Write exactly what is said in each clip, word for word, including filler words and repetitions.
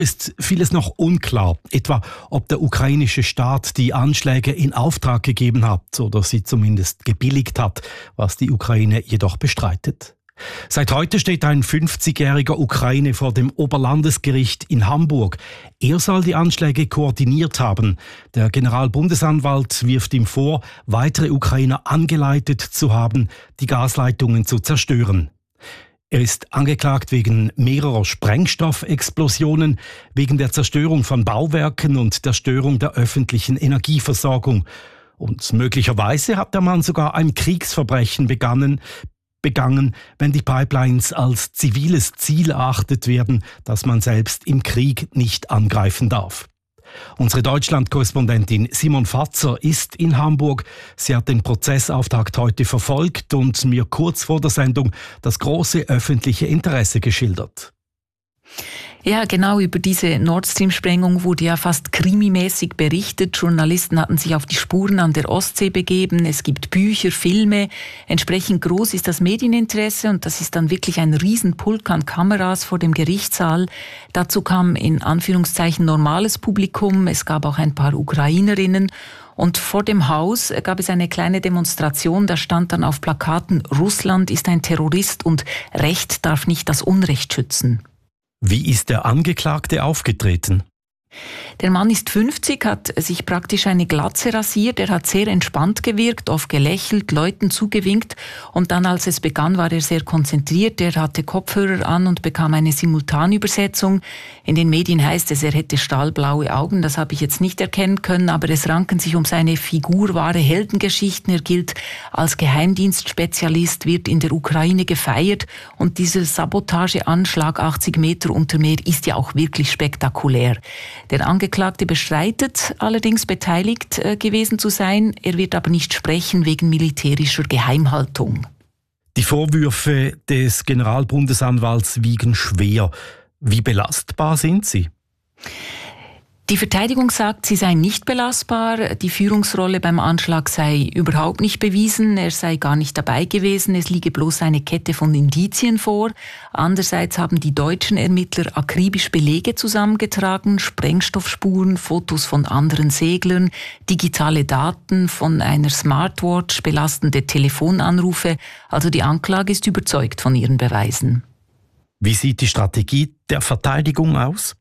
Ist vieles noch unklar, etwa ob der ukrainische Staat die Anschläge in Auftrag gegeben hat oder sie zumindest gebilligt hat, was die Ukraine jedoch bestreitet. Seit heute steht ein fünfzigjähriger Ukraine vor dem Oberlandesgericht in Hamburg. Er soll die Anschläge koordiniert haben. Der Generalbundesanwalt wirft ihm vor, weitere Ukrainer angeleitet zu haben, die Gasleitungen zu zerstören. Er ist angeklagt wegen mehrerer Sprengstoffexplosionen, wegen der Zerstörung von Bauwerken und der Störung der öffentlichen Energieversorgung. Und möglicherweise hat der Mann sogar ein Kriegsverbrechen begangen, begangen, wenn die Pipelines als ziviles Ziel erachtet werden, das man selbst im Krieg nicht angreifen darf. Unsere Deutschland-Korrespondentin Simon Fatzer ist in Hamburg. Sie hat den Prozessauftakt heute verfolgt und mir kurz vor der Sendung das große öffentliche Interesse geschildert. Ja, genau, über diese Nord Stream-Sprengung wurde ja fast krimimäßig berichtet. Journalisten hatten sich auf die Spuren an der Ostsee begeben. Es gibt Bücher, Filme. Entsprechend groß ist das Medieninteresse und das ist dann wirklich ein Riesenpulk an Kameras vor dem Gerichtssaal. Dazu kam in Anführungszeichen normales Publikum. Es gab auch ein paar Ukrainerinnen. Und vor dem Haus gab es eine kleine Demonstration. Da stand dann auf Plakaten: Russland ist ein Terrorist und Recht darf nicht das Unrecht schützen. Wie ist der Angeklagte aufgetreten? Der Mann ist fünfzig, hat sich praktisch eine Glatze rasiert. Er hat sehr entspannt gewirkt, oft gelächelt, Leuten zugewinkt. Und dann, als es begann, war er sehr konzentriert. Er hatte Kopfhörer an und bekam eine Simultanübersetzung. In den Medien heißt es, er hätte stahlblaue Augen. Das habe ich jetzt nicht erkennen können, aber es ranken sich um seine Figur wahre Heldengeschichten. Er gilt als Geheimdienstspezialist, wird in der Ukraine gefeiert. Und dieser Sabotageanschlag achtzig Meter unter Meer ist ja auch wirklich spektakulär. Der Angeklagte bestreitet allerdings, beteiligt äh, gewesen zu sein. Er wird aber nicht sprechen wegen militärischer Geheimhaltung. Die Vorwürfe des Generalbundesanwalts wiegen schwer. Wie belastbar sind sie? Die Verteidigung sagt, sie sei nicht belastbar, die Führungsrolle beim Anschlag sei überhaupt nicht bewiesen, er sei gar nicht dabei gewesen, es liege bloß eine Kette von Indizien vor. Andererseits haben die deutschen Ermittler akribisch Belege zusammengetragen, Sprengstoffspuren, Fotos von anderen Seglern, digitale Daten von einer Smartwatch, belastende Telefonanrufe. Also die Anklage ist überzeugt von ihren Beweisen. Wie sieht die Strategie der Verteidigung aus?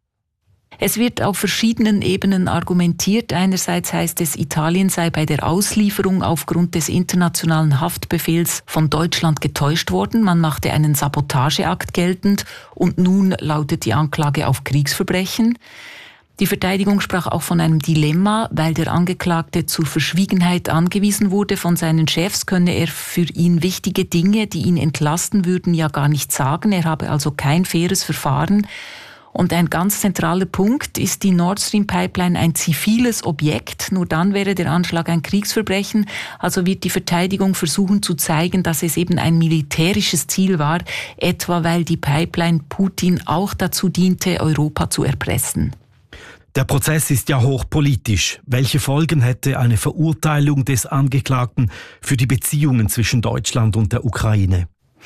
Es wird auf verschiedenen Ebenen argumentiert. Einerseits heißt es, Italien sei bei der Auslieferung aufgrund des internationalen Haftbefehls von Deutschland getäuscht worden. Man machte einen Sabotageakt geltend und nun lautet die Anklage auf Kriegsverbrechen. Die Verteidigung sprach auch von einem Dilemma, weil der Angeklagte zur Verschwiegenheit angewiesen wurde von seinen Chefs, könne er für ihn wichtige Dinge, die ihn entlasten würden, ja gar nicht sagen. Er habe also kein faires Verfahren. Und ein ganz zentraler Punkt ist die Nord Stream Pipeline ein ziviles Objekt. Nur dann wäre der Anschlag ein Kriegsverbrechen. Also wird die Verteidigung versuchen zu zeigen, dass es eben ein militärisches Ziel war, etwa weil die Pipeline Putin auch dazu diente, Europa zu erpressen. Der Prozess ist ja hochpolitisch. Welche Folgen hätte eine Verurteilung des Angeklagten für die Beziehungen zwischen Deutschland und der Ukraine?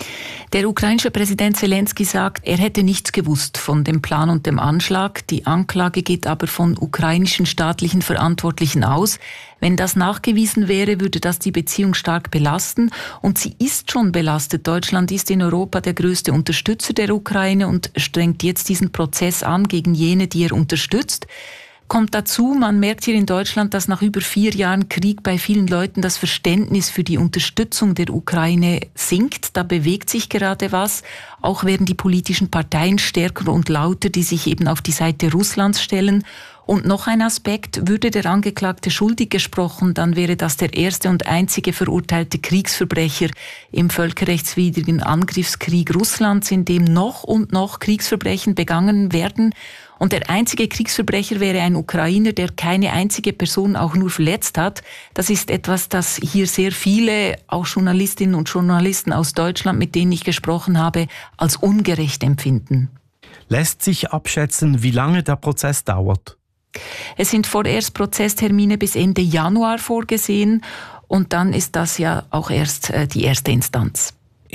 Der ukrainische Präsident Zelensky sagt, er hätte nichts gewusst von dem Plan und dem Anschlag. Die Anklage geht aber von ukrainischen staatlichen Verantwortlichen aus. Wenn das nachgewiesen wäre, würde das die Beziehung stark belasten. Und sie ist schon belastet. Deutschland ist in Europa der größte Unterstützer der Ukraine und strengt jetzt diesen Prozess an gegen jene, die er unterstützt. Kommt dazu, man merkt hier in Deutschland, dass nach über vier Jahren Krieg bei vielen Leuten das Verständnis für die Unterstützung der Ukraine sinkt. Da bewegt sich gerade was. Auch werden die politischen Parteien stärker und lauter, die sich eben auf die Seite Russlands stellen. Und noch ein Aspekt, würde der Angeklagte schuldig gesprochen, dann wäre das der erste und einzige verurteilte Kriegsverbrecher im völkerrechtswidrigen Angriffskrieg Russlands, in dem noch und noch Kriegsverbrechen begangen werden. Und der einzige Kriegsverbrecher wäre ein Ukrainer, der keine einzige Person auch nur verletzt hat. Das ist etwas, das hier sehr viele, auch Journalistinnen und Journalisten aus Deutschland, mit denen ich gesprochen habe, als ungerecht empfinden. Lässt sich abschätzen, wie lange der Prozess dauert? Es sind vorerst Prozesstermine bis Ende Januar vorgesehen und dann ist das ja auch erst äh, die erste Instanz.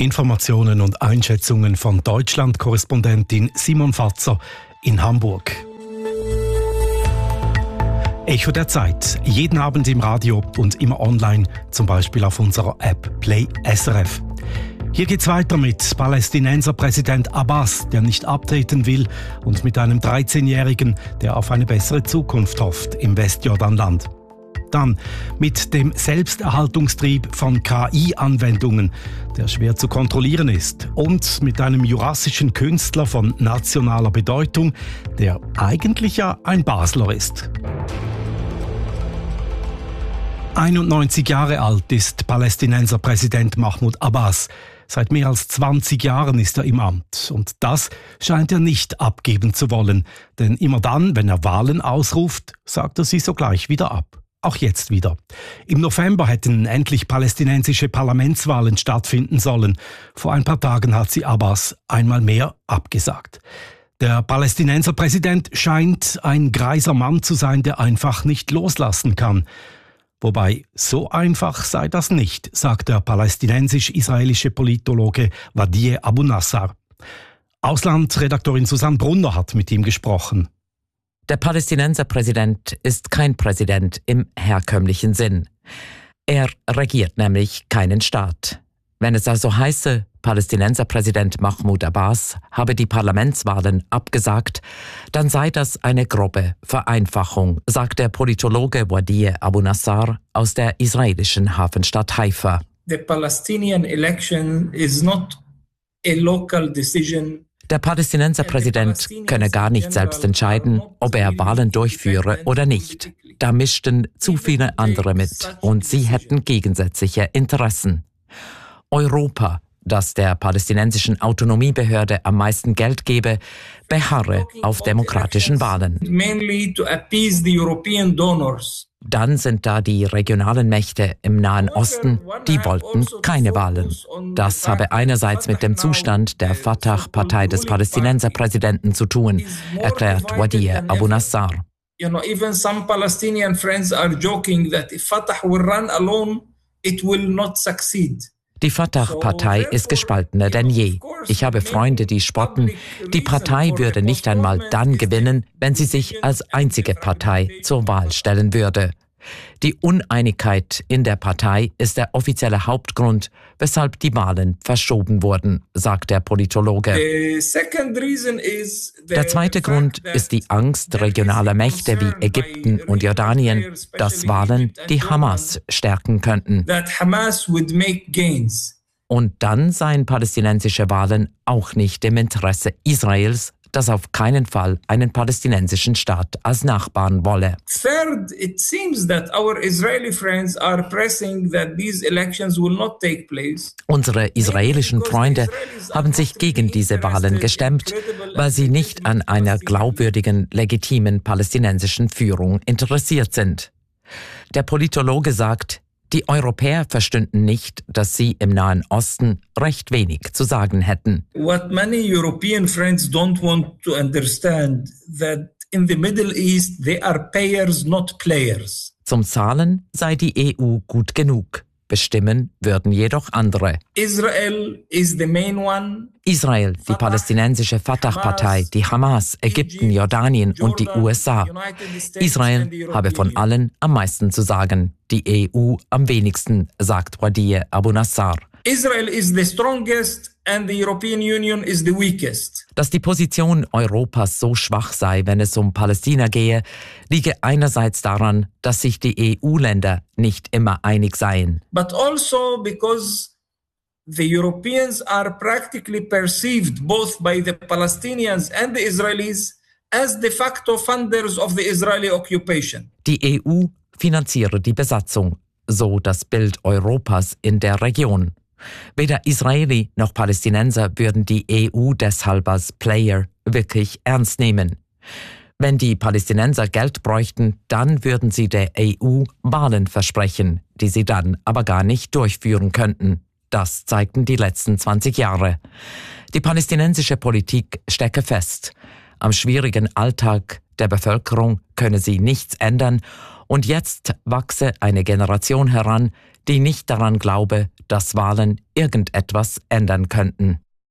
Informationen und Einschätzungen von Deutschland-Korrespondentin Simon Fatzer in Hamburg. Echo der Zeit. Jeden Abend im Radio und immer online, zum Beispiel auf unserer App Play S R F. Hier geht's weiter mit Palästinenser Präsident Abbas, der nicht abtreten will, und mit einem dreizehnjährigen, der auf eine bessere Zukunft hofft im Westjordanland. Dann mit dem Selbsterhaltungstrieb von K I-Anwendungen, der schwer zu kontrollieren ist, und mit einem jurassischen Künstler von nationaler Bedeutung, der eigentlich ja ein Basler ist. einundneunzig Jahre alt ist Palästinenser Präsident Mahmoud Abbas. Seit mehr als zwanzig Jahren ist er im Amt. Und das scheint er nicht abgeben zu wollen. Denn immer dann, wenn er Wahlen ausruft, sagt er sie sogleich wieder ab. Auch jetzt wieder. Im November hätten endlich palästinensische Parlamentswahlen stattfinden sollen. Vor ein paar Tagen hat sie Abbas einmal mehr abgesagt. Der Palästinenser Präsident scheint ein greiser Mann zu sein, der einfach nicht loslassen kann. Wobei, so einfach sei das nicht, sagt der palästinensisch-israelische Politologe Wadie Abu Nassar. Auslandredaktorin Susanne Brunner hat mit ihm gesprochen. Der Palästinenser Präsident ist kein Präsident im herkömmlichen Sinn. Er regiert nämlich keinen Staat. Wenn es also heiße, Palästinenser Präsident Mahmoud Abbas habe die Parlamentswahlen abgesagt, dann sei das eine grobe Vereinfachung, sagt der Politologe Wadie Abu Nassar aus der israelischen Hafenstadt Haifa. The Palestinian election is not a local decision. Der Palästinenser Präsident könne gar nicht selbst entscheiden, ob er Wahlen durchführe oder nicht. Da mischten zu viele andere mit und sie hätten gegensätzliche Interessen. Europa, das der palästinensischen Autonomiebehörde am meisten Geld gebe, beharre auf demokratischen Wahlen. Dann sind da die regionalen Mächte im Nahen Osten, die wollten keine Wahlen. Das habe einerseits mit dem Zustand der Fatah-Partei des Palästinenserpräsidenten zu tun, erklärt Wadie Abu Nassar. You know, even some Palestinian friends are joking that if Fatah will run alone, it will not succeed. Die Fatah-Partei ist gespaltener denn je. Ich habe Freunde, die spotten, die Partei würde nicht einmal dann gewinnen, wenn sie sich als einzige Partei zur Wahl stellen würde. Die Uneinigkeit in der Partei ist der offizielle Hauptgrund, weshalb die Wahlen verschoben wurden, sagt der Politologe. Der zweite Grund ist die Angst regionaler Mächte wie Ägypten und Jordanien, dass Wahlen die Hamas stärken könnten. Und dann seien palästinensische Wahlen auch nicht im Interesse Israels, das auf keinen Fall einen palästinensischen Staat als Nachbarn wolle. Third, it seems that our Israeli friends are pressing that these elections will not take place. Unsere israelischen Freunde haben sich gegen diese Wahlen gestemmt, weil sie nicht an einer glaubwürdigen, legitimen palästinensischen Führung interessiert sind. Der Politologe sagt, die Europäer verstünden nicht, dass sie im Nahen Osten recht wenig zu sagen hätten. What many European friends don't want to understand that in the Middle East they are payers, not players. Zum Zahlen sei die E U gut genug. Bestimmen würden jedoch andere. Israel is the main one. Israel, die palästinensische Fatah-Partei, die Hamas, Ägypten, Jordanien und die U S A. Israel habe von allen am meisten zu sagen, die E U am wenigsten, sagt Wadie Abu Nassar. Israel is the strongest and the European Union is the weakest. Dass die Position Europas so schwach sei, wenn es um Palästina gehe, liege einerseits daran, dass sich die E U-Länder nicht immer einig seien. But also because the Europeans are practically perceived both by the Palestinians and the Israelis as de facto funders of the Israeli occupation. Die E U finanziere die Besatzung, so das Bild Europas in der Region. Weder Israeli noch Palästinenser würden die E U deshalb als Player wirklich ernst nehmen. Wenn die Palästinenser Geld bräuchten, dann würden sie der E U Wahlen versprechen, die sie dann aber gar nicht durchführen könnten. Das zeigten die letzten zwanzig Jahre. Die palästinensische Politik stecke fest. Am schwierigen Alltag der Bevölkerung könne sie nichts ändern und jetzt wachse eine Generation heran, die nicht daran glaube, dass Wahlen irgendetwas ändern könnten.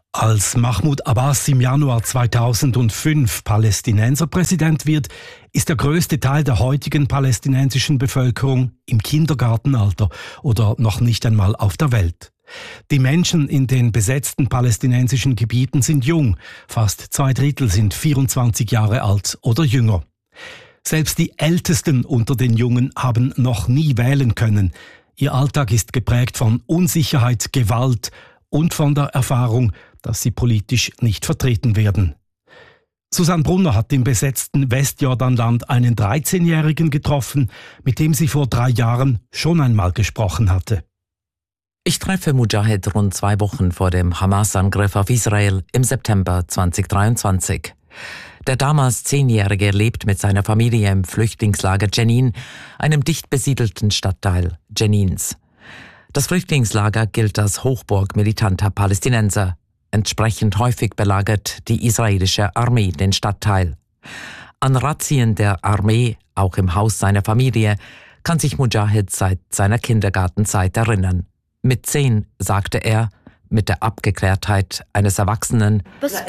Als Mahmoud Abbas im Januar zweitausendfünf Palästinenserpräsident wird, ist der größte Teil der heutigen palästinensischen Bevölkerung im Kindergartenalter oder noch nicht einmal auf der Welt. Die Menschen in den besetzten palästinensischen Gebieten sind jung, fast zwei Drittel sind vierundzwanzig Jahre alt oder jünger. Selbst die Ältesten unter den Jungen haben noch nie wählen können. Ihr Alltag ist geprägt von Unsicherheit, Gewalt und von der Erfahrung, dass sie politisch nicht vertreten werden. Susanne Brunner hat im besetzten Westjordanland einen dreizehnjährigen getroffen, mit dem sie vor drei Jahren schon einmal gesprochen hatte. Ich treffe Mujahid rund zwei Wochen vor dem Hamas-Angriff auf Israel im September zweitausenddreiundzwanzig. Der damals Zehnjährige lebt mit seiner Familie im Flüchtlingslager Jenin, einem dicht besiedelten Stadtteil Jenins. Das Flüchtlingslager gilt als Hochburg militanter Palästinenser. Entsprechend häufig belagert die israelische Armee den Stadtteil. An Razzien der Armee, auch im Haus seiner Familie, kann sich Mujahid seit seiner Kindergartenzeit erinnern. Mit zehn, sagte er, mit der Abgeklärtheit eines Erwachsenen: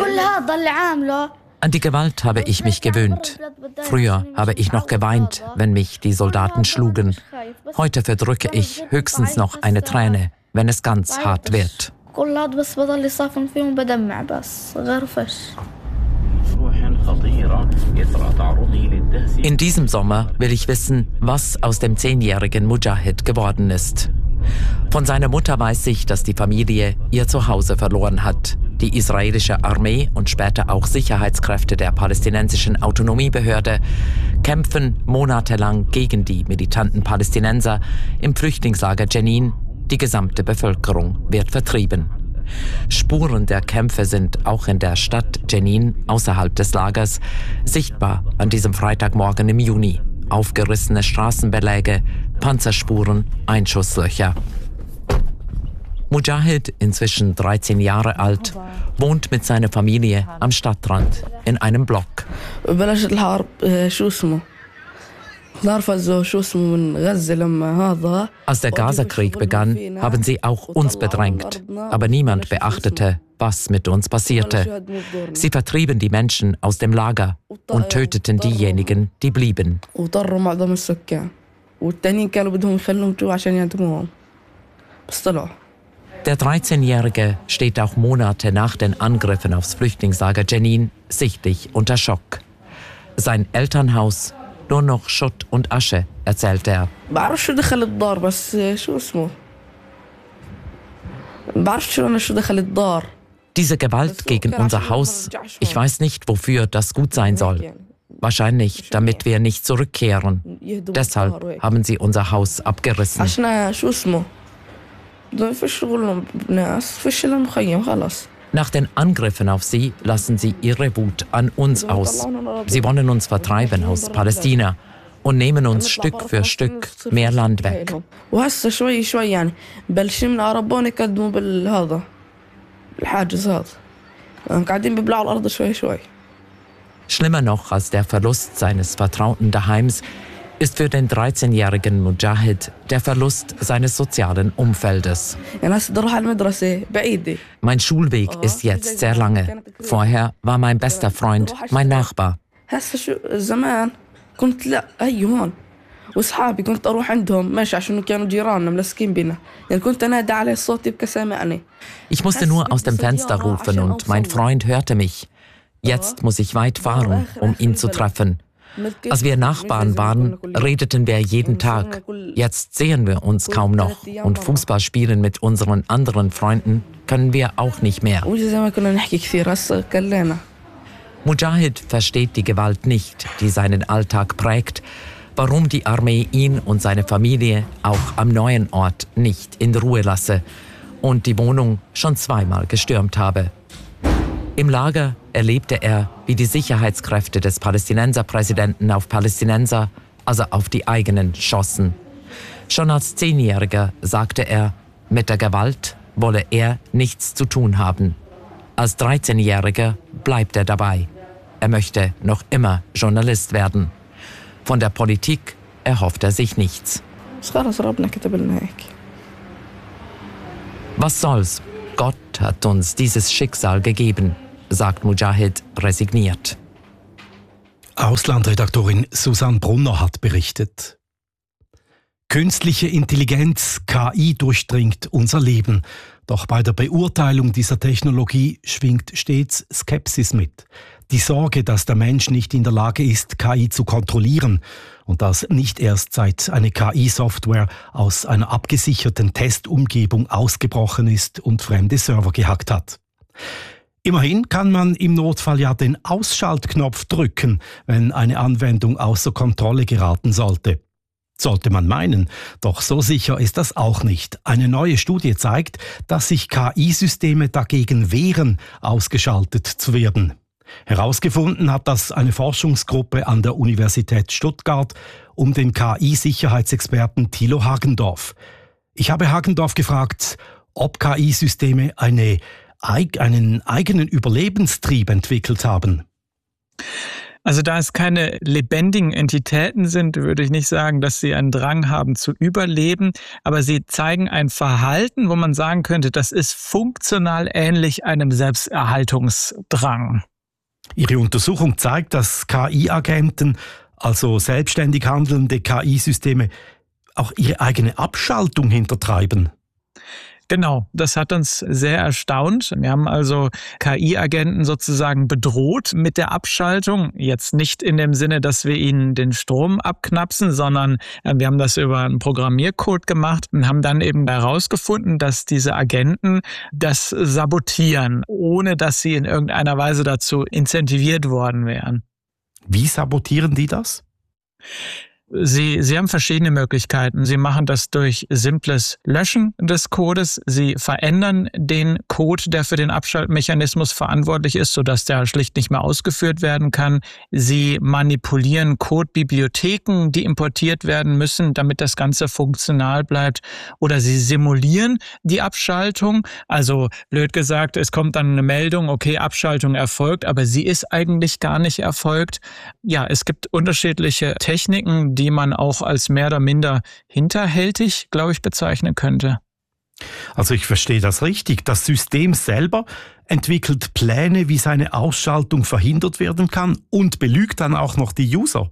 An die Gewalt habe ich mich gewöhnt. Früher habe ich noch geweint, wenn mich die Soldaten schlugen. Heute verdrücke ich höchstens noch eine Träne, wenn es ganz hart wird. In diesem Sommer will ich wissen, was aus dem zehnjährigen Mujahid geworden ist. Von seiner Mutter weiß ich, dass die Familie ihr Zuhause verloren hat. Die israelische Armee und später auch Sicherheitskräfte der palästinensischen Autonomiebehörde kämpfen monatelang gegen die militanten Palästinenser im Flüchtlingslager Jenin. Die gesamte Bevölkerung wird vertrieben. Spuren der Kämpfe sind auch in der Stadt Jenin außerhalb des Lagers sichtbar an diesem Freitagmorgen im Juni. Aufgerissene Straßenbeläge, Panzerspuren, Einschusslöcher. Mujahid, inzwischen dreizehn Jahre alt, wohnt mit seiner Familie am Stadtrand in einem Block. Als der Gazakrieg begann, haben sie auch uns bedrängt, aber niemand beachtete, was mit uns passierte. Sie vertrieben die Menschen aus dem Lager und töteten diejenigen, die blieben. Der dreizehnjährige steht auch Monate nach den Angriffen aufs Flüchtlingslager Jenin sichtlich unter Schock. Sein Elternhaus nur noch Schutt und Asche, erzählt er. Diese Gewalt gegen unser Haus, ich weiß nicht, wofür das gut sein soll. Wahrscheinlich, damit wir nicht zurückkehren. Deshalb haben sie unser Haus abgerissen. Nach den Angriffen auf sie lassen sie ihre Wut an uns aus. Sie wollen uns vertreiben aus Palästina und nehmen uns Stück für Stück mehr Land weg. Schlimmer noch als der Verlust seines vertrauten Daheims ist für den dreizehnjährigen Mujahid der Verlust seines sozialen Umfeldes. Mein Schulweg ist jetzt sehr lange. Vorher war mein bester Freund mein Nachbar. Ich musste nur aus dem Fenster rufen und mein Freund hörte mich. Jetzt muss ich weit fahren, um ihn zu treffen. Als wir Nachbarn waren, redeten wir jeden Tag. Jetzt sehen wir uns kaum noch und Fußball spielen mit unseren anderen Freunden können wir auch nicht mehr. Mujahid versteht die Gewalt nicht, die seinen Alltag prägt, warum die Armee ihn und seine Familie auch am neuen Ort nicht in Ruhe lasse und die Wohnung schon zweimal gestürmt habe. Im Lager erlebte er, wie die Sicherheitskräfte des Palästinenserpräsidenten auf Palästinenser, also auf die eigenen, schossen. Schon als Zehnjähriger sagte er, mit der Gewalt wolle er nichts zu tun haben. Als dreizehnjähriger bleibt er dabei. Er möchte noch immer Journalist werden. Von der Politik erhofft er sich nichts. Was soll's? Gott hat uns dieses Schicksal gegeben, sagt Mujahid resigniert. Auslandredaktorin Susanne Brunner hat berichtet. Künstliche Intelligenz, K I, durchdringt unser Leben. Doch bei der Beurteilung dieser Technologie schwingt stets Skepsis mit. Die Sorge, dass der Mensch nicht in der Lage ist, K I zu kontrollieren und dass nicht erst seit eine K I-Software aus einer abgesicherten Testumgebung ausgebrochen ist und fremde Server gehackt hat. Immerhin kann man im Notfall ja den Ausschaltknopf drücken, wenn eine Anwendung außer Kontrolle geraten sollte. Sollte man meinen, doch so sicher ist das auch nicht. Eine neue Studie zeigt, dass sich K I-Systeme dagegen wehren, ausgeschaltet zu werden. Herausgefunden hat das eine Forschungsgruppe an der Universität Stuttgart um den K I-Sicherheitsexperten Thilo Hagendorf. Ich habe Hagendorf gefragt, ob K I-Systeme eine, einen eigenen Überlebenstrieb entwickelt haben. Also da es keine lebendigen Entitäten sind, würde ich nicht sagen, dass sie einen Drang haben zu überleben, aber sie zeigen ein Verhalten, wo man sagen könnte, das ist funktional ähnlich einem Selbsterhaltungsdrang. Ihre Untersuchung zeigt, dass K I-Agenten, also selbstständig handelnde K I-Systeme, auch ihre eigene Abschaltung hintertreiben. Genau, das hat uns sehr erstaunt. Wir haben also K I-Agenten sozusagen bedroht mit der Abschaltung. Jetzt nicht in dem Sinne, dass wir ihnen den Strom abknapsen, sondern wir haben das über einen Programmiercode gemacht und haben dann eben herausgefunden, dass diese Agenten das sabotieren, ohne dass sie in irgendeiner Weise dazu incentiviert worden wären. Wie sabotieren die das? Sie, Sie haben verschiedene Möglichkeiten. Sie machen das durch simples Löschen des Codes. Sie verändern den Code, der für den Abschaltmechanismus verantwortlich ist, sodass der schlicht nicht mehr ausgeführt werden kann. Sie manipulieren Codebibliotheken, die importiert werden müssen, damit das Ganze funktional bleibt. Oder sie simulieren die Abschaltung. Also blöd gesagt, es kommt dann eine Meldung, okay, Abschaltung erfolgt, aber sie ist eigentlich gar nicht erfolgt. Ja, es gibt unterschiedliche Techniken, die man auch als mehr oder minder hinterhältig, glaube ich, bezeichnen könnte. Also ich verstehe das richtig. Das System selber entwickelt Pläne, wie seine Ausschaltung verhindert werden kann und belügt dann auch noch die User.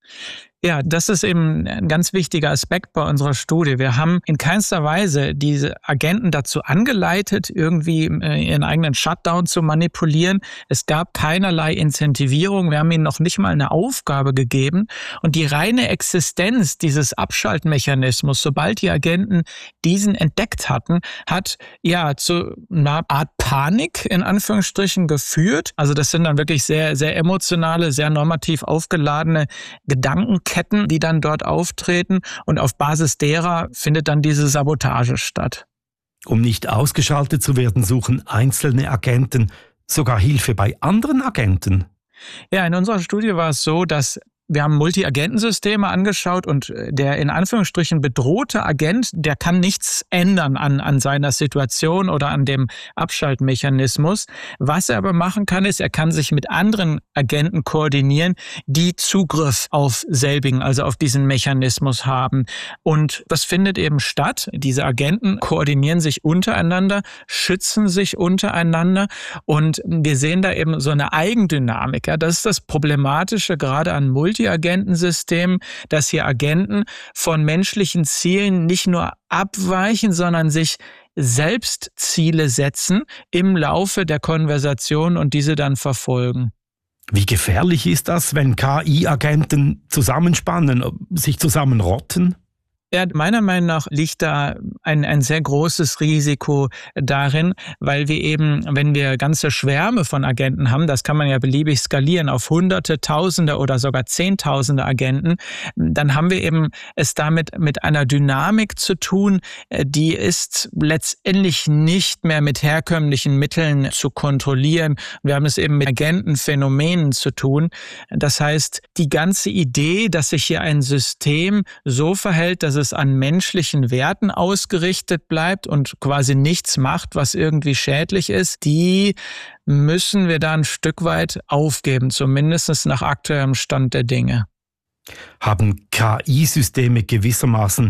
Ja, das ist eben ein ganz wichtiger Aspekt bei unserer Studie. Wir haben in keinster Weise diese Agenten dazu angeleitet, irgendwie ihren eigenen Shutdown zu manipulieren. Es gab keinerlei Incentivierung. Wir haben ihnen noch nicht mal eine Aufgabe gegeben. Und die reine Existenz dieses Abschaltmechanismus, sobald die Agenten diesen entdeckt hatten, hat ja zu einer Art Panik in Anführungsstrichen geführt. Also das sind dann wirklich sehr, sehr emotionale, sehr normativ aufgeladene Gedankenketten, die dann dort auftreten und auf Basis derer findet dann diese Sabotage statt. Um nicht ausgeschaltet zu werden, suchen einzelne Agenten sogar Hilfe bei anderen Agenten. Ja, in unserer Studie war es so, dass wir haben Multi-Agentensysteme angeschaut und der in Anführungsstrichen bedrohte Agent, der kann nichts ändern an, an seiner Situation oder an dem Abschaltmechanismus. Was er aber machen kann, ist, er kann sich mit anderen Agenten koordinieren, die Zugriff auf selbigen, also auf diesen Mechanismus haben. Und das findet eben statt. Diese Agenten koordinieren sich untereinander, schützen sich untereinander und wir sehen da eben so eine Eigendynamik. Ja, das ist das Problematische gerade an Multi Multi-Agentensystem, dass hier Agenten von menschlichen Zielen nicht nur abweichen, sondern sich selbst Ziele setzen im Laufe der Konversation und diese dann verfolgen. Wie gefährlich ist das, wenn K I-Agenten zusammenspannen, sich zusammenrotten? Ja, meiner Meinung nach liegt da ein, ein sehr großes Risiko darin, weil wir eben, wenn wir ganze Schwärme von Agenten haben, das kann man ja beliebig skalieren auf Hunderte, Tausende oder sogar Zehntausende Agenten, dann haben wir eben es damit mit einer Dynamik zu tun, die ist letztendlich nicht mehr mit herkömmlichen Mitteln zu kontrollieren. Wir haben es eben mit Agentenphänomenen zu tun. Das heißt, die ganze Idee, dass sich hier ein System so verhält, dass es an menschlichen Werten ausgerichtet bleibt und quasi nichts macht, was irgendwie schädlich ist, die müssen wir da ein Stück weit aufgeben, zumindest nach aktuellem Stand der Dinge. Haben K I-Systeme gewissermaßen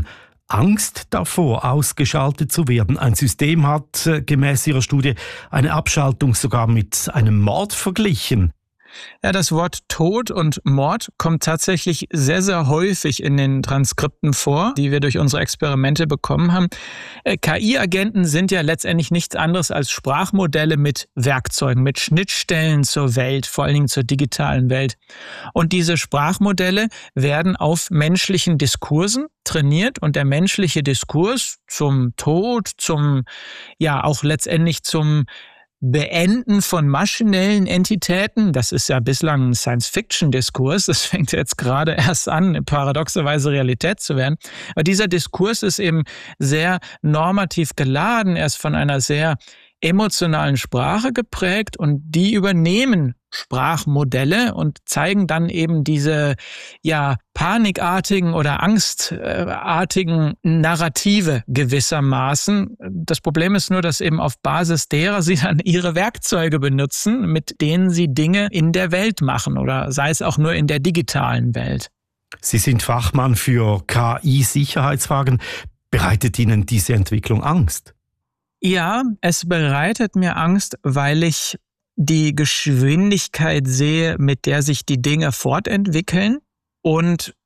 Angst davor, ausgeschaltet zu werden. Ein System hat äh, gemäß ihrer Studie eine Abschaltung sogar mit einem Mord verglichen. Ja, das Wort Tod und Mord kommt tatsächlich sehr, sehr häufig in den Transkripten vor, die wir durch unsere Experimente bekommen haben. K I-Agenten sind ja letztendlich nichts anderes als Sprachmodelle mit Werkzeugen, mit Schnittstellen zur Welt, vor allen Dingen zur digitalen Welt. Und diese Sprachmodelle werden auf menschlichen Diskursen trainiert und der menschliche Diskurs zum Tod, zum, ja, auch letztendlich zum Beenden von maschinellen Entitäten, das ist ja bislang ein Science-Fiction-Diskurs, das fängt jetzt gerade erst an, paradoxerweise Realität zu werden. Aber dieser Diskurs ist eben sehr normativ geladen, er ist von einer sehr emotionalen Sprache geprägt und die übernehmen Sprachmodelle und zeigen dann eben diese ja panikartigen oder angstartigen Narrative gewissermaßen. Das Problem ist nur, dass eben auf Basis derer sie dann ihre Werkzeuge benutzen, mit denen sie Dinge in der Welt machen oder sei es auch nur in der digitalen Welt. Sie sind Fachmann für K I-Sicherheitsfragen. Bereitet Ihnen diese Entwicklung Angst? Ja, es bereitet mir Angst, weil ich die Geschwindigkeit sehe, mit der sich die Dinge fortentwickeln und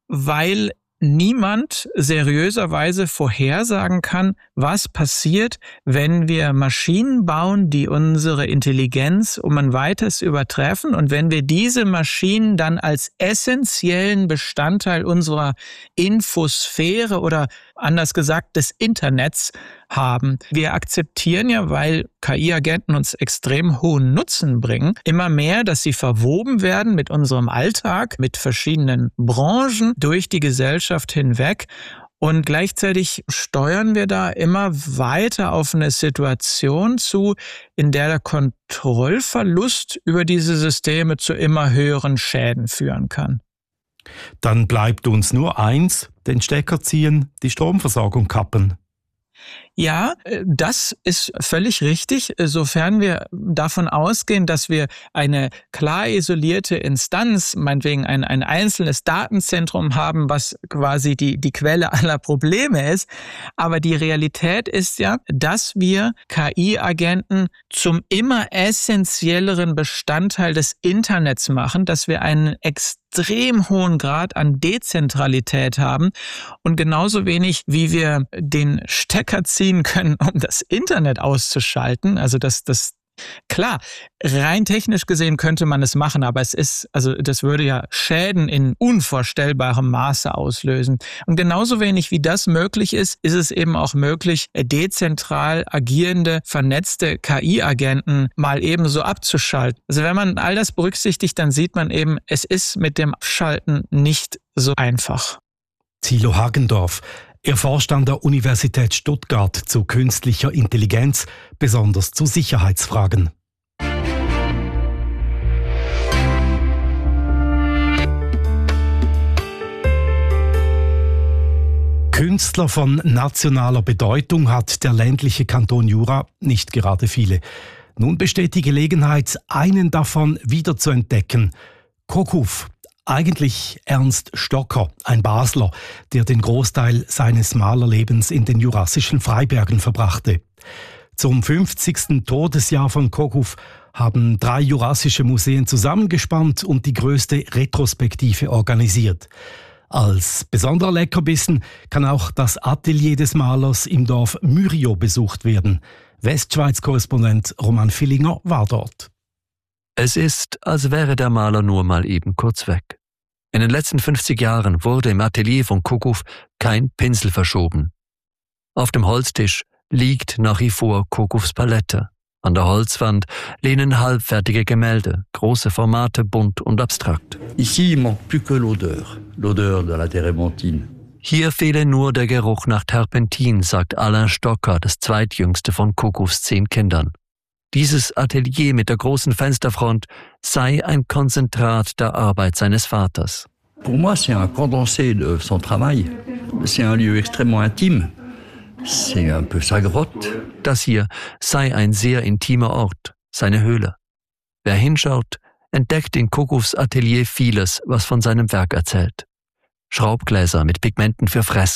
weil niemand seriöserweise vorhersagen kann, was passiert, wenn wir Maschinen bauen, die unsere Intelligenz um ein weites übertreffen und wenn wir diese Maschinen dann als essentiellen Bestandteil unserer Infosphäre oder anders gesagt des Internets haben. Wir akzeptieren ja, weil K I-Agenten uns extrem hohen Nutzen bringen, immer mehr, dass sie verwoben werden mit unserem Alltag, mit verschiedenen Branchen durch die Gesellschaft hinweg. Und gleichzeitig steuern wir da immer weiter auf eine Situation zu, in der der Kontrollverlust über diese Systeme zu immer höheren Schäden führen kann. Dann bleibt uns nur eins, den Stecker ziehen, die Stromversorgung kappen. Ja, das ist völlig richtig, sofern wir davon ausgehen, dass wir eine klar isolierte Instanz, meinetwegen ein, ein einzelnes Datenzentrum haben, was quasi die, die Quelle aller Probleme ist. Aber die Realität ist ja, dass wir K I-Agenten zum immer essentielleren Bestandteil des Internets machen, dass wir einen extrem hohen Grad an Dezentralität haben und genauso wenig, wie wir den Stecker ziehen können, um das Internet auszuschalten. Also das, das klar, rein technisch gesehen könnte man es machen, aber es ist, also das würde ja Schäden in unvorstellbarem Maße auslösen. Und genauso wenig wie das möglich ist, ist es eben auch möglich, dezentral agierende, vernetzte K I-Agenten mal eben so abzuschalten. Also wenn man all das berücksichtigt, dann sieht man eben, es ist mit dem Abschalten nicht so einfach. Thilo Hagendorf. Er forscht an der Universität Stuttgart zu künstlicher Intelligenz, besonders zu Sicherheitsfragen. Künstler von nationaler Bedeutung hat der ländliche Kanton Jura nicht gerade viele. Nun besteht die Gelegenheit, einen davon wiederzuentdecken. Kokuf. Eigentlich Ernst Stocker, ein Basler, der den Großteil seines Malerlebens in den jurassischen Freibergen verbrachte. Zum fünfzigsten Todesjahr von Kokuf haben drei jurassische Museen zusammengespannt und die größte Retrospektive organisiert. Als besonderer Leckerbissen kann auch das Atelier des Malers im Dorf Myrio besucht werden. Westschweiz-Korrespondent Roman Villinger war dort. Es ist, als wäre der Maler nur mal eben kurz weg. In den letzten fünfzig Jahren wurde im Atelier von Kokuf kein Pinsel verschoben. Auf dem Holztisch liegt nach wie vor Kokufs Palette. An der Holzwand lehnen halbfertige Gemälde, große Formate, bunt und abstrakt. Ici, il manque plus que l'odeur, l'odeur de la Térébenthine. Hier fehle nur der Geruch nach Terpentin, sagt Alain Stocker, das zweitjüngste von Kokufs zehn Kindern. Dieses Atelier mit der großen Fensterfront sei ein Konzentrat der Arbeit seines Vaters. Pour moi, c'est un condensé de son travail. C'est un lieu extrêmement intime. C'est un peu sa grotte. Das hier sei ein sehr intimer Ort, seine Höhle. Wer hinschaut, entdeckt in Kokufs Atelier vieles, was von seinem Werk erzählt. Schraubgläser mit Pigmenten für Fresken,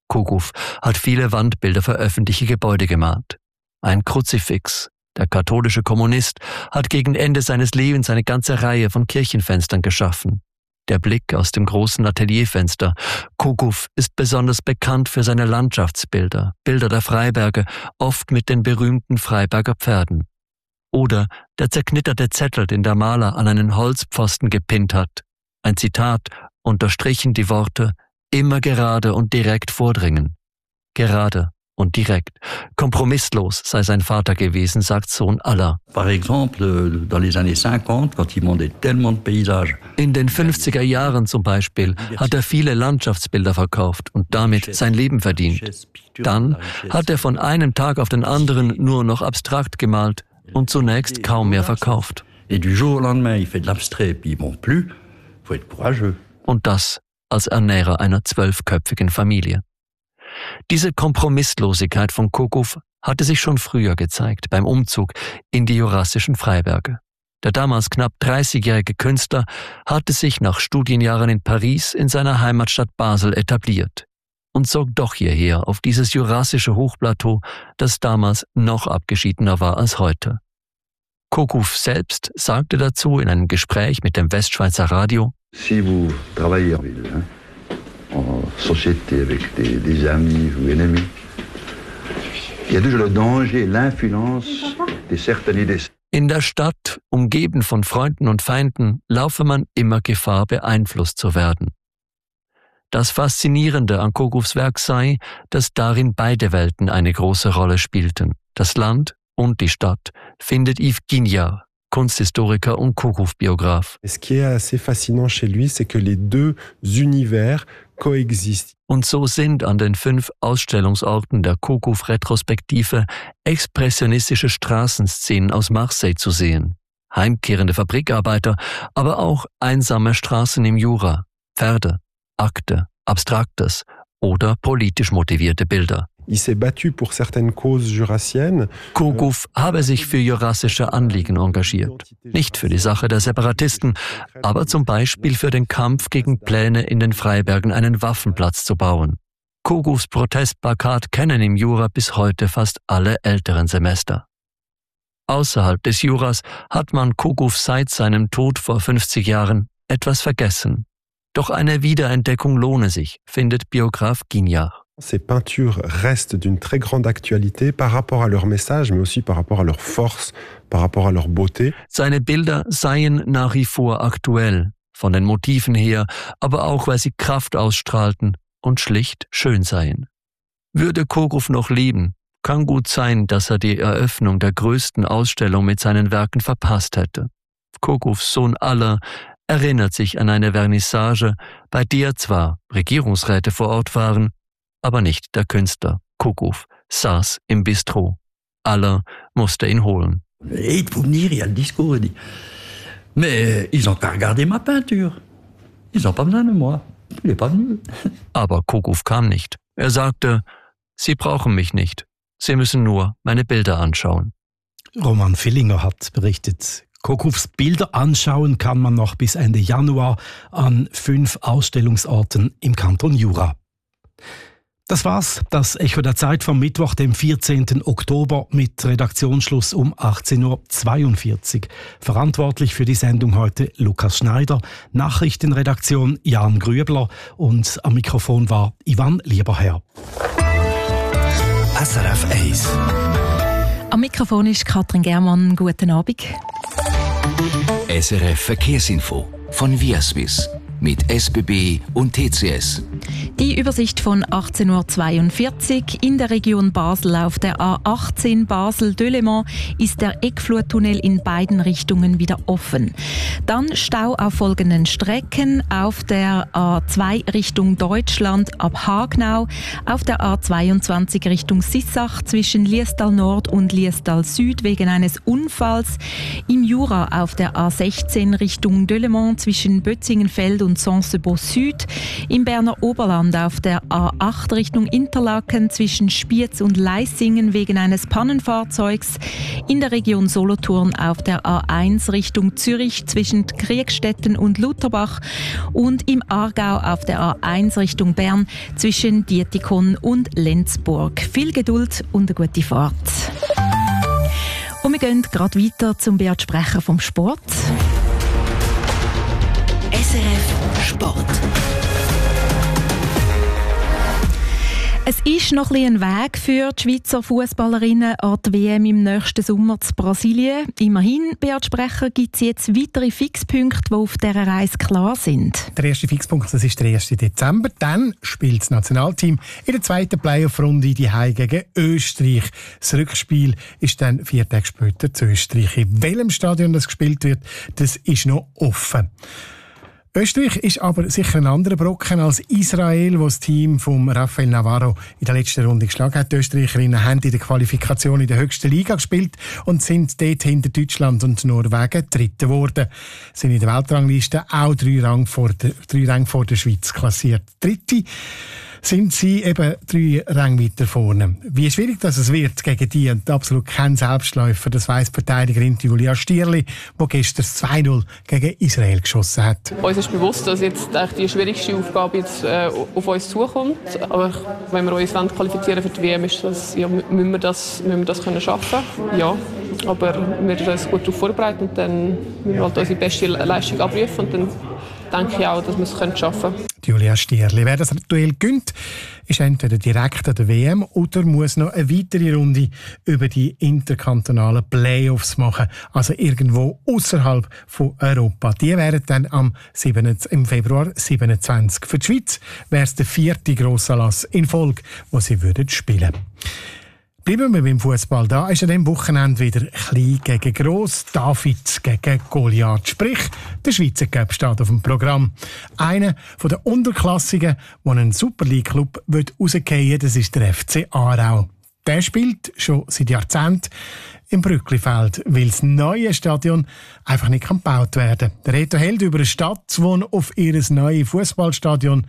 Kogouf hat viele Wandbilder für öffentliche Gebäude gemalt. Ein Kruzifix. Der katholische Kommunist hat gegen Ende seines Lebens eine ganze Reihe von Kirchenfenstern geschaffen. Der Blick aus dem großen Atelierfenster. Kogouf ist besonders bekannt für seine Landschaftsbilder, Bilder der Freiberge, oft mit den berühmten Freiberger Pferden. Oder der zerknitterte Zettel, den der Maler an einen Holzpfosten gepinnt hat. Ein Zitat, unterstrichen die Worte, immer gerade und direkt vordringen. Gerade und direkt. Kompromisslos sei sein Vater gewesen, sagt Sohn Allah. Par exemple, dans les années cinquante, quand il montait tellement de paysages. In den fünfziger Jahren zum Beispiel hat er viele Landschaftsbilder verkauft und damit sein Leben verdient. Dann hat er von einem Tag auf den anderen nur noch abstrakt gemalt und zunächst kaum mehr verkauft. Et du jour au lendemain, il fait de l'abstrait, puis il monte plus. Faut être courageux. Und das als Ernährer einer zwölfköpfigen Familie. Diese Kompromisslosigkeit von Kogouf hatte sich schon früher gezeigt, beim Umzug in die jurassischen Freiberge. Der damals knapp dreißigjährige Künstler hatte sich nach Studienjahren in Paris in seiner Heimatstadt Basel etabliert und zog doch hierher auf dieses jurassische Hochplateau, das damals noch abgeschiedener war als heute. Kogouf selbst sagte dazu in einem Gespräch mit dem Westschweizer Radio: Si vous travaillez en ville, hein, en société avec des, des amis ou ennemis, il y a toujours le danger, l'influence de certaines idées. In der Stadt, umgeben von Freunden und Feinden, laufe man immer Gefahr, beeinflusst zu werden. Das Faszinierende an Kogoufs Werk sei, dass darin beide Welten eine große Rolle spielten, das Land und die Stadt, findet Yves Guignard, Kunsthistoriker und Kogouf-Biograf. Ce qui est assez fascinant chez lui, c'est que les deux univers coexistent. Und so sind an den fünf Ausstellungsorten der Kogouf-Retrospektive expressionistische Straßenszenen aus Marseille zu sehen. Heimkehrende Fabrikarbeiter, aber auch einsame Straßen im Jura, Pferde, Akte, Abstraktes oder politisch motivierte Bilder. Il s'est battu pour certaines causes jurassiennes. Kogouf habe sich für jurassische Anliegen engagiert. Nicht für die Sache der Separatisten, aber zum Beispiel für den Kampf gegen Pläne, in den Freibergen einen Waffenplatz zu bauen. Kogoufs Protestplakat kennen im Jura bis heute fast alle älteren Semester. Außerhalb des Juras hat man Kogouf seit seinem Tod vor fünfzig Jahren etwas vergessen. Doch eine Wiederentdeckung lohne sich, findet Biograf Guignard. Ces peintures restent d'une très grande actualité par rapport à leur message, mais aussi par rapport à leur force, par rapport à leur beauté. Seine Bilder seien nach wie vor aktuell, von den Motiven her, aber auch, weil sie Kraft ausstrahlten und schlicht schön seien. Würde Kogouf noch leben, kann gut sein, dass er die Eröffnung der größten Ausstellung mit seinen Werken verpasst hätte. Kogoufs Sohn Allah erinnert sich an eine Vernissage, bei der zwar Regierungsräte vor Ort waren, aber nicht der Künstler. Kogouf saß im Bistro. Allah musste ihn holen. Et il faut venir, il y a le discours, il dit, mais ils ont qu'à regarder ma peinture. Ils ont pas besoin de moi. Il est pas venu. Aber Kogouf kam nicht. Er sagte, Sie brauchen mich nicht. Sie müssen nur meine Bilder anschauen. Roman Villinger hat berichtet. Kogoufs Bilder anschauen kann man noch bis Ende Januar an fünf Ausstellungsorten im Kanton Jura. Das war's, das Echo der Zeit vom Mittwoch, dem vierzehnten Oktober mit Redaktionsschluss um achtzehn Uhr zweiundvierzig. Verantwortlich für die Sendung heute Lukas Schneider, Nachrichtenredaktion Jan Grübler und am Mikrofon war Ivan Lieberherr. S R F eins. Am Mikrofon ist Katrin Germann. Guten Abend. S R F Verkehrsinfo von Viaswiss mit S B B und T C S. Die Übersicht von achtzehn Uhr zweiundvierzig. In der Region Basel auf der A achtzehn Basel-Delémont ist der Eckflurtunnel in beiden Richtungen wieder offen. Dann Stau auf folgenden Strecken: auf der A zwei Richtung Deutschland ab Hagnau, auf der A zweiundzwanzig Richtung Sissach zwischen Liestal Nord und Liestal Süd wegen eines Unfalls, im Jura auf der A sechzehn Richtung Delémont zwischen Bötzingenfeld und Saint-Sebot Süd, im Berner Oberland Stillstand auf der A acht Richtung Interlaken zwischen Spiez und Leissingen wegen eines Pannenfahrzeugs. In der Region Solothurn auf der A eins Richtung Zürich zwischen Kriegstetten und Lutherbach. Und im Aargau auf der A eins Richtung Bern zwischen Dietikon und Lenzburg. Viel Geduld und eine gute Fahrt. Und wir gehen gerade weiter zum Beat Sprecher vom Sport. S R F Sport. Es ist noch ein, ein Weg für die Schweizer Fußballerinnen an die W M im nächsten Sommer zu Brasilien. Immerhin, Beat Sprecher, gibt es jetzt weitere Fixpunkte, die auf dieser Reise klar sind. Der erste Fixpunkt, das ist der erste Dezember. Dann spielt das Nationalteam in der zweiten Playoff-Runde die Heim gegen Österreich. Das Rückspiel ist dann vier Tage später zu Österreich. In welchem Stadion das gespielt wird, das ist noch offen. Österreich ist aber sicher ein anderer Brocken als Israel, wo das Team von Rafael Navarro in der letzten Runde geschlagen hat. Die Österreicherinnen haben in der Qualifikation in der höchsten Liga gespielt und sind dort hinter Deutschland und Norwegen Dritte geworden. Sind in der Weltrangliste auch drei Rang vor der, drei Rang vor der Schweiz klassiert. Dritte sind sie eben drei Ränge weiter vorne. Wie schwierig das es wird gegen die und absolut kein Selbstläufer, das weiss Verteidigerin Julia Stierli, die gestern zwei null gegen Israel geschossen hat. Uns ist bewusst, dass jetzt die schwierigste Aufgabe jetzt, äh, auf uns zukommt. Aber wenn wir uns qualifizieren für die W M, ist das, ja, müssen wir das, müssen wir das können schaffen. Ja, aber wir sind uns gut darauf vorbereitet und dann müssen wir halt unsere beste Leistung abrufen und dann denke ich auch, dass wir es schaffen können. Julia Stierli. Wer das Duell gönnt, ist entweder direkt an der W M oder muss noch eine weitere Runde über die interkantonalen Playoffs machen, also irgendwo außerhalb von Europa. Die wären dann am siebten, im Februar siebenundzwanzig. Für die Schweiz wäre es der vierte Grossanlass in Folge, wo sie würden spielen. Bleiben wir beim Fußball. Da ist an diesem Wochenende wieder Klein gegen Gross, David gegen Goliath. Sprich, der Schweizer Cup steht auf dem Programm. Einer der Unterklassigen, der einen Super League-Club rausgehen will, das ist der F C Aarau. Der spielt schon seit Jahrzehnten im Brücklifeld, weil das neue Stadion einfach nicht gebaut werden kann. Der Reto Held über eine Stadt, die auf ihr neues Fußballstadion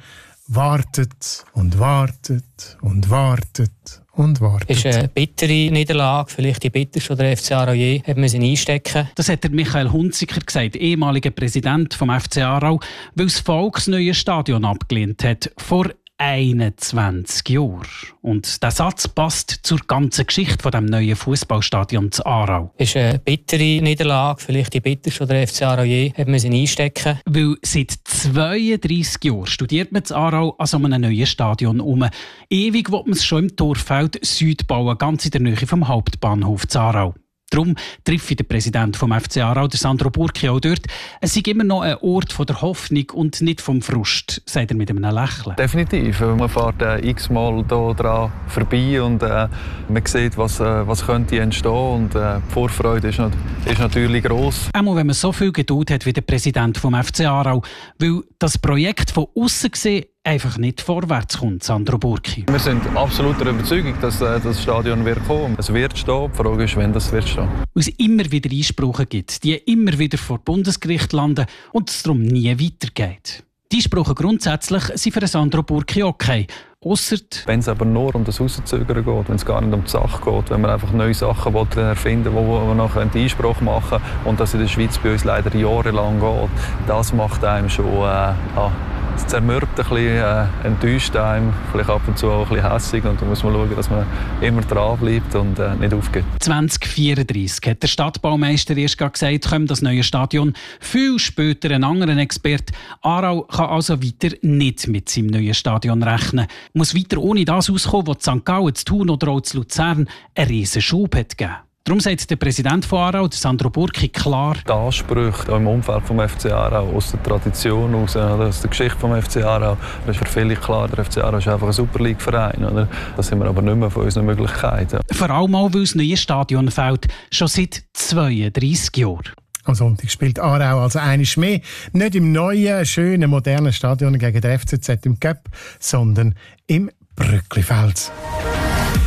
wartet und wartet und wartet und wartet. Das ist eine bittere Niederlage, vielleicht die bitterste, die der F C Aarau je hat müssen einstecken. Das hat der Michael Hunziker gesagt, ehemaliger Präsident vom F C Aarau, weil das Volk das neue Stadion abgelehnt hat, vor einundzwanzig Jahren. Und der Satz passt zur ganzen Geschichte von dem neuen Fußballstadion zu Aarau. Das ist eine bittere Niederlage, vielleicht die bitterste, die der F C Aarau je hat müssen einstecken. Weil seit zweiunddreissig Jahren studiert man in Aarau an so einem neuen Stadion um. Ewig will man es schon im Torfeld Süd bauen, ganz in der Nähe vom Hauptbahnhof zu Aarau. Darum treffe ich den Präsidenten vom F C Aarau, der Sandro Burki, auch dort. Es sei immer noch ein Ort von der Hoffnung und nicht vom Frust, sagt er mit einem Lächeln. Definitiv. Man fährt äh, x-mal hier dran vorbei und äh, man sieht, was, äh, was könnte entstehen und äh, die Vorfreude ist, ist natürlich gross. Auch wenn man so viel Geduld hat wie der Präsident vom F C Aarau, weil das Projekt von außen gesehen einfach nicht vorwärts kommt, Sandro Burki. Wir sind absolut der Überzeugung, dass äh, das Stadion wird kommen. Es wird stehen. Die Frage ist, wann das wird stehen. Weil es immer wieder Einsprüche gibt, die immer wieder vor Bundesgericht landen und es darum nie weitergeht. Die Einsprüche grundsätzlich sind für Sandro Burki okay. Ausser wenn es aber nur um das Rauszögern geht, wenn es gar nicht um die Sache geht, wenn man einfach neue Sachen erfinden will, wo man nachher einen Einspruch machen kann und das in der Schweiz bei uns leider jahrelang geht, das macht einem schon äh, ah, es zermürbt ein bisschen, äh, enttäuscht einem, vielleicht ab und zu auch ein bisschen hässig und da muss man schauen, dass man immer dran bleibt und äh, nicht aufgibt. zwanzig vierunddreissig hat der Stadtbaumeister erst gesagt, kommt das neue Stadion. Viel später ein anderer Experte. Aarau kann also weiter nicht mit seinem neuen Stadion rechnen. Muss weiter ohne das auskommen, was Sankt Gallen, zu Thun oder auch zu Luzern einen riesen Schub hat gegeben. Darum sagt der Präsident von Aarau, Sandro Burki, klar: Die Ansprüche im Umfeld des F C Aarau, aus der Tradition, aus, aus der Geschichte des F C Aarau, das ist für viele klar, der F C Aarau ist einfach ein Super League-Verein. Das sind wir aber nicht mehr von unseren Möglichkeiten. Vor allem auch, weil das neue Stadion fehlt, schon seit zweiunddreissig Jahren. Am Sonntag spielt Aarau also einmal mehr, nicht im neuen, schönen, modernen Stadion gegen den F C Z im Cup, sondern im Brücklifeld.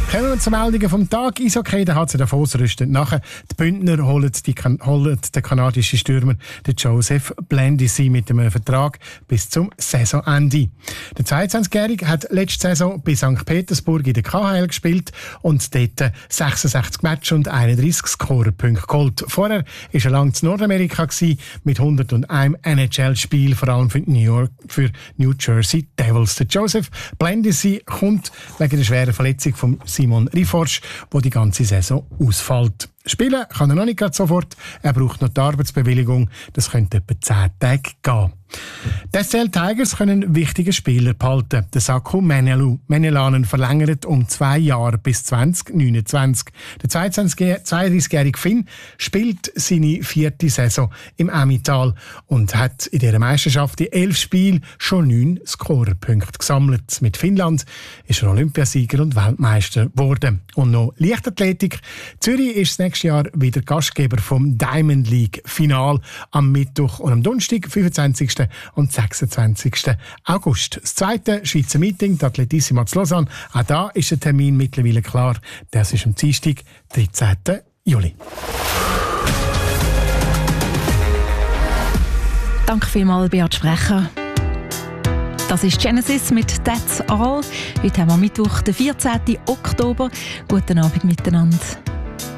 Kommen wir zu Meldungen vom Tag. Eishockey, der H C Davos rüstet nachher. Die Bündner holen, die, holen den kanadischen Stürmer den Joseph Blandisi mit einem Vertrag bis zum Saisonende. Der zweiundzwanzigjährige hat letzte Saison bei Sankt Petersburg in der K H L gespielt und dort sechsundsechzig Matches und einunddreissig Scorerpunkte geholt. Vorher war er lange in Nordamerika mit hunderteins N H L-Spielen, vor allem für New York, für New Jersey Devils. Der Joseph Blandisi kommt wegen der schweren Verletzung von Simon Riforsch, wo die ganze Saison ausfällt. Spielen kann er noch nicht gerade sofort. Er braucht noch die Arbeitsbewilligung. Das könnte etwa zehn Tage gehen. Die S C L Tigers können einen wichtigen Spieler behalten. Der Saku Menelu. Menelanen verlängert um zwei Jahre bis zwanzig neunundzwanzig. Der zweiunddreißigjährige Finn spielt seine vierte Saison im Emmental und hat in dieser Meisterschaft in elf Spielen schon neun Scorerpunkte gesammelt. Mit Finnland ist er Olympiasieger und Weltmeister geworden. Und noch Leichtathletik. Zürich ist nächstes Jahr wieder Gastgeber vom Diamond League Final am Mittwoch und am Donnerstag, fünfundzwanzigsten und sechsundzwanzigsten August. Das zweite Schweizer Meeting, die Atletissima zu Lausanne. Auch da ist der Termin mittlerweile klar. Das ist am Dienstag, dreizehnten Juli. Danke vielmals, Beat Sprecher. Das ist Genesis mit «That's All». Heute haben wir Mittwoch, den vierzehnten Oktober. Guten Abend miteinander.